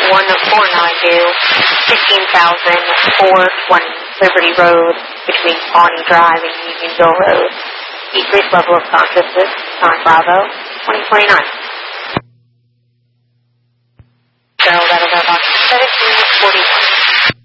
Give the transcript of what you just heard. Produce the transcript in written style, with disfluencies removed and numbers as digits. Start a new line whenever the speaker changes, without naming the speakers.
149 Liberty Road between Pawnee Drive and Unionville Road. Decreased level of consciousness, 9 Bravo, 2029. So that is our box 1745.